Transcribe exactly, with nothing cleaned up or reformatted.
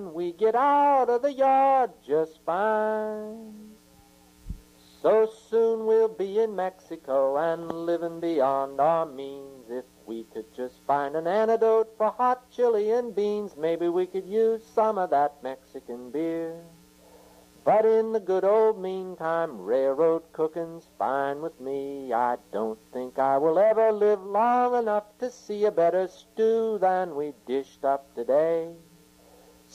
We get out of the yard just fine. So soon we'll be in Mexico and living beyond our means. If we could just find an antidote for hot chili and beans, maybe we could use some of that Mexican beer. But in the good old meantime, railroad cooking's fine with me. I don't think I will ever live long enough to see a better stew than we dished up today.